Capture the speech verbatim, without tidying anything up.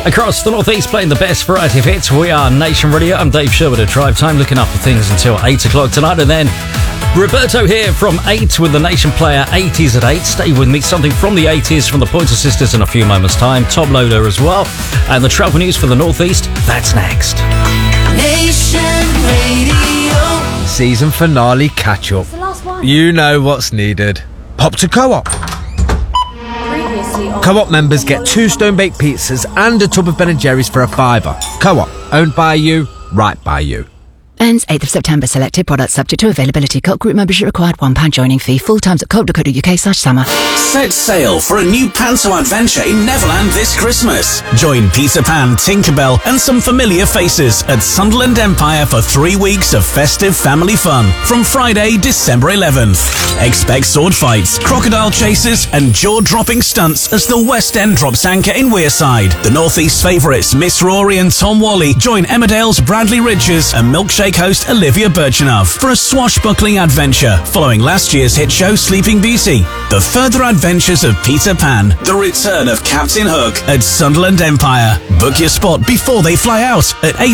Across the Northeast, playing the best variety of hits. We are Nation Radio. I'm Dave Sherwood at Drive Time, looking up for things until eight o'clock tonight. And then Roberto here from eight with the Nation Player eighties at eight. Stay with me. Something from the eighties from the Pointer Sisters in a few moments' time. Tom Loader as well. And the travel news for the Northeast. That's next. Nation Radio. Season finale catch-up. It's the last one. You know what's needed. Pop to Co-op. Co-op members get two stone-baked pizzas and a tub of Ben and Jerry's for a fiver. Co-op, owned by you, right by you. Ends eighth of September. Selected products subject to availability. Co-op group membership required. one pound joining fee. Full times at co op dot co dot uk slash summer. Set sail for a new Panto adventure in Neverland this Christmas. Join Peter Pan, Tinkerbell and some familiar faces at Sunderland Empire for three weeks of festive family fun from Friday, December eleventh. Expect sword fights, crocodile chases and jaw-dropping stunts as the West End drops anchor in Wearside. The North East favourites Miss Rory and Tom Wally join Emmerdale's Bradley Ridges and Milkshake host Olivia Birchenough for a swashbuckling adventure following last year's hit show Sleeping Beauty. The further adventures of Peter Pan, the return of Captain Hook at Sunderland Empire. Book your spot before they fly out at